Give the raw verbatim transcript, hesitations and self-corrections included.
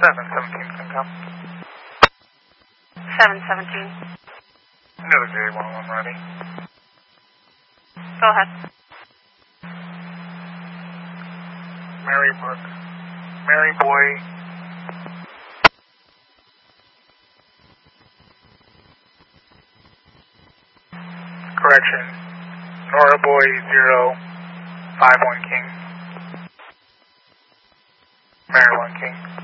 seven seventeen can come. seven seventeen. Another J one one ready. Go ahead. Mary Brook. Mary Boy. Correction. Nora Boy zero five one King. Maryland King.